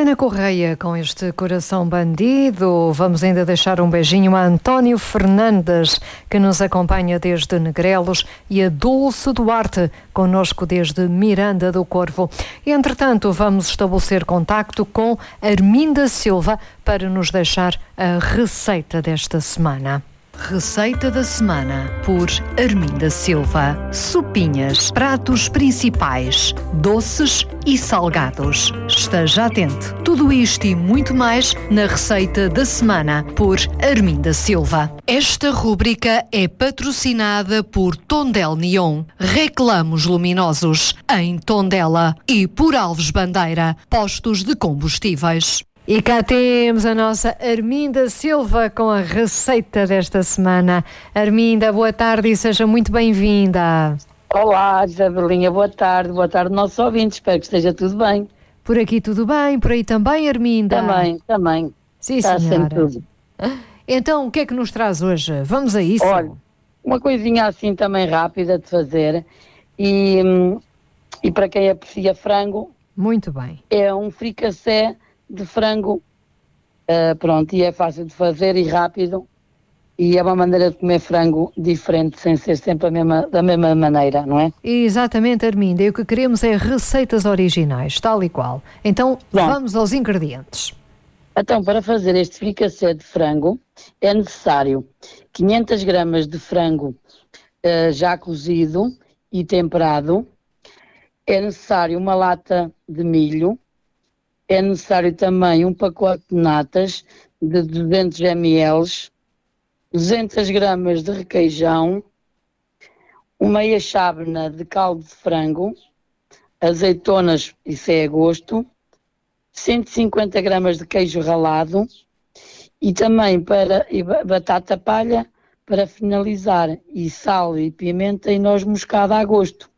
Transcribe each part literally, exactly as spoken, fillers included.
Ana Correia com este coração bandido. Vamos ainda deixar um beijinho a António Fernandes, que nos acompanha desde Negrelos, e a Dulce Duarte, connosco desde Miranda do Corvo. Entretanto, vamos estabelecer contacto com Arminda Silva para nos deixar a receita desta semana. Receita da semana por Arminda Silva. Sopinhas, pratos principais, doces e salgados. Esteja atento. Tudo isto e muito mais na Receita da Semana por Arminda Silva. Esta rúbrica é patrocinada por Tondela Neon, Reclamos Luminosos, em Tondela, e por Alves Bandeira, postos de combustíveis. E cá temos a nossa Arminda Silva com a receita desta semana. Arminda, boa tarde e seja muito bem-vinda. Olá, Isabelinha, boa tarde. Boa tarde, nossos ouvintes. Espero que esteja tudo bem. Por aqui tudo bem, por aí também, Arminda? Também, também. Sim, Está senhora. sempre tudo. Então, o que é que nos traz hoje? Vamos a isso? Olha, uma coisinha assim também rápida de fazer. E, e para quem aprecia frango... Muito bem. É um fricassé de frango, uh, pronto, e é fácil de fazer e rápido, e é uma maneira de comer frango diferente, sem ser sempre a mesma, da mesma maneira, não é? Exatamente, Arminda, e o que queremos é receitas originais, tal e qual. Então, Bom, vamos aos ingredientes. Então, para fazer este fricassé de frango, é necessário quinhentas gramas de frango uh, já cozido e temperado, é necessário uma lata de milho, é necessário também um pacote de natas de duzentos mililitros, duzentas gramas de requeijão, uma meia chávena de caldo de frango, azeitonas, isso é a gosto, cento e cinquenta gramas de queijo ralado e também para e batata palha para finalizar, e sal e pimenta e noz moscada a gosto.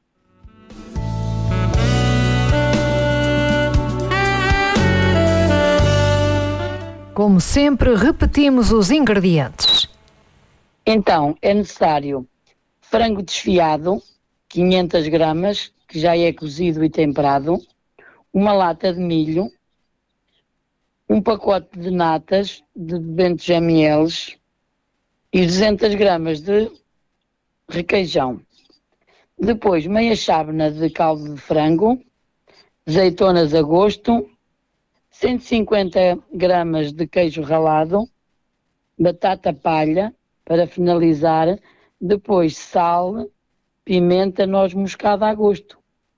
Como sempre, repetimos os ingredientes. Então, é necessário frango desfiado, quinhentas gramas, que já é cozido e temperado, uma lata de milho, um pacote de natas de duzentos mililitros e duzentas gramas de requeijão. Depois, meia chávena de caldo de frango, azeitonas a gosto, cento e cinquenta gramas de queijo ralado, batata palha para finalizar, depois sal, pimenta, noz moscada a gosto.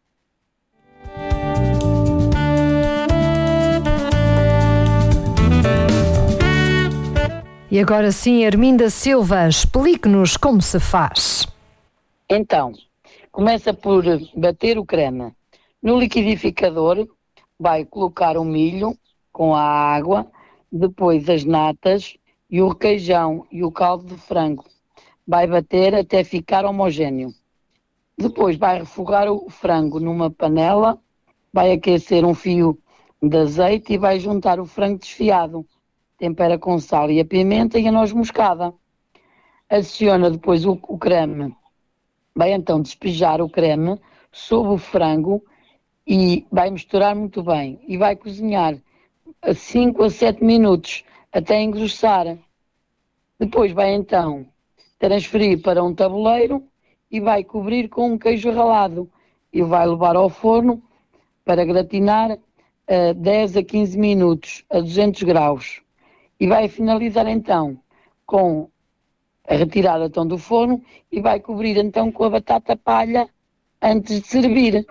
E agora sim, Arminda Silva, explique-nos como se faz. Então, começa por bater o creme. No liquidificador vai colocar o milho com a água, depois as natas e o requeijão e o caldo de frango. Vai bater até ficar homogéneo. Depois vai refogar o frango numa panela, vai aquecer um fio de azeite e vai juntar o frango desfiado. Tempera com sal e a pimenta e a noz moscada. Adiciona depois o, o creme. Vai então despejar o creme sobre o frango e vai misturar muito bem e vai cozinhar a cinco a sete minutos até engrossar. Depois vai então transferir para um tabuleiro e vai cobrir com um queijo ralado e vai levar ao forno para gratinar uh, dez a quinze minutos a duzentos graus e vai finalizar então com a retirada então do forno e vai cobrir então com a batata palha antes de servir.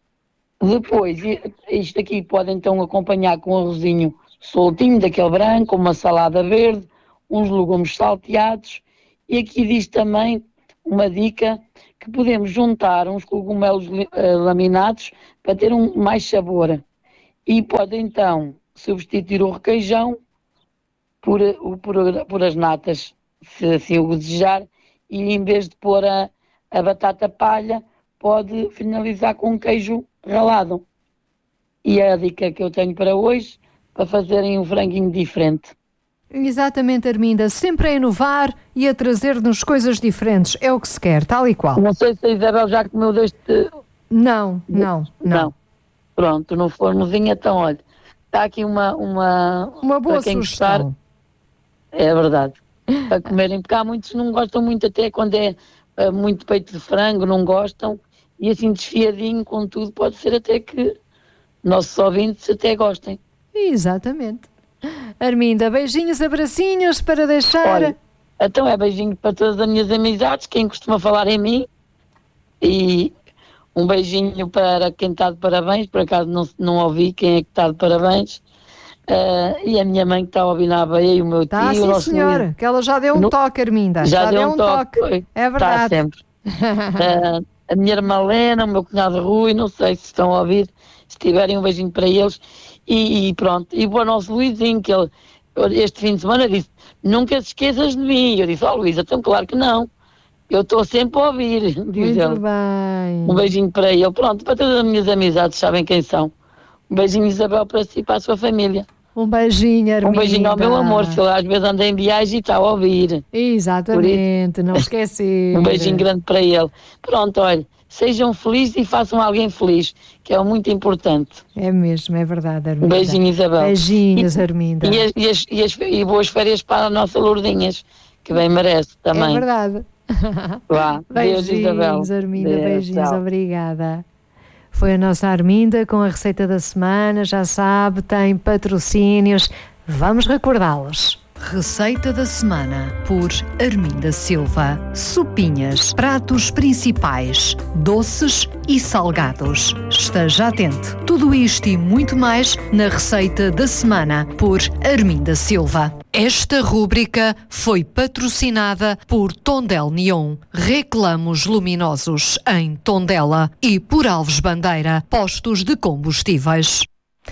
Depois, isto aqui pode então acompanhar com um arrozinho soltinho, daquele branco, uma salada verde, uns legumes salteados, e aqui diz também uma dica que podemos juntar uns cogumelos uh, laminados para ter um mais sabor. E pode então substituir o requeijão por, por, por as natas, se assim o desejar, e em vez de pôr a, a batata palha, pode finalizar com um queijo ralado. E é a dica que eu tenho para hoje, para fazerem um franguinho diferente. Exatamente, Arminda, sempre a inovar e a trazer-nos coisas diferentes, é o que se quer, tal e qual. Não sei se a Isabel já comeu deste... Não, não, não. Não. Pronto, no fornozinho, então, olha, está aqui uma, uma, Uma boa para quem sugestão. gostar, é verdade, para comerem, porque há muitos que não gostam muito, até quando é uh, muito peito de frango, não gostam, e assim desfiadinho com tudo, pode ser até que nossos ouvintes até gostem. Exatamente. Arminda, beijinhos, abracinhos para deixar. Olha, então é beijinho para todas as minhas amizades, quem costuma falar em mim, e um beijinho para quem está de parabéns, por acaso não, não ouvi quem é que está de parabéns, uh, e a minha mãe que está a ouvir na Aveia e o meu Tá, tio. sim, o nosso senhora, Luís. que ela já deu um No... toque, Arminda. Já, Já deu, deu um um toque, toque. foi. É Está verdade. sempre. uh, a minha irmã Lena, o meu cunhado Rui, não sei se estão a ouvir, se tiverem um beijinho para eles, e, e pronto, e o nosso Luizinho, que ele este fim de semana disse, nunca te esqueças de mim. Eu disse, ó oh, Luís, então claro que não, eu estou sempre a ouvir, diz Muito ele. bem. Um beijinho para ele, pronto, para todas as minhas amizades, sabem quem são. Um beijinho, Isabel, para si e para a sua família. Um beijinho, Arminda. Um beijinho ao meu amor, se ele às vezes anda em viagem e está a ouvir. Exatamente, não esqueci. Um beijinho grande para ele. Pronto, olha, sejam felizes e façam alguém feliz, que é muito importante. É mesmo, é verdade, Arminda. Um beijinho, Isabel. Beijinhos, e, Arminda. E, as, e, as, e, as, e boas férias para a nossa Lourdinhas, que bem merece também. É verdade. Vá, beijinhos, Deus, Isabel. Arminda, Deus, beijinhos, tchau. Obrigada. Foi a nossa Arminda com a receita da semana, já sabe, tem patrocínios, vamos recordá-los. Receita da semana por Arminda Silva. Sopinhas, pratos principais, doces e salgados. Esteja atento. Tudo isto e muito mais na receita da semana por Arminda Silva. Esta rúbrica foi patrocinada por Tondel Neon, reclamos luminosos em Tondela, e por Alves Bandeira, postos de combustíveis.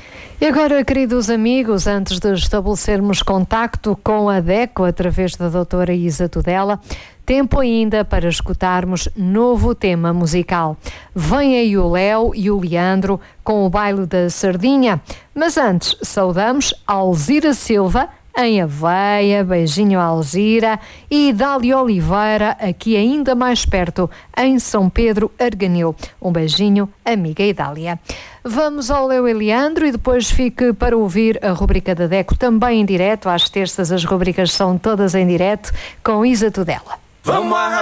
E agora, queridos amigos, antes de estabelecermos contacto com a DECO através da doutora Isa Tudela, tempo ainda para escutarmos novo tema musical. Vem aí o Léo e o Leandro com o baile da sardinha. Mas antes, saudamos Alzira Silva, em Aveia, beijinho a Alzira, e Dália Oliveira, aqui ainda mais perto, em São Pedro Arganil. Um beijinho, amiga Idália. Vamos ao Léo e Leandro e depois fique para ouvir a rubrica da DECO também em direto. Às terças as rubricas são todas em direto com Isa Tudela. Vamos lá.